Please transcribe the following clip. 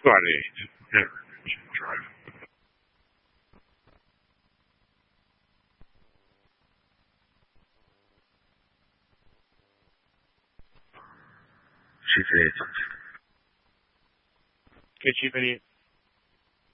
Funny. Yeah, you should try it. Chief Idiot. Okay, Chief Idiot.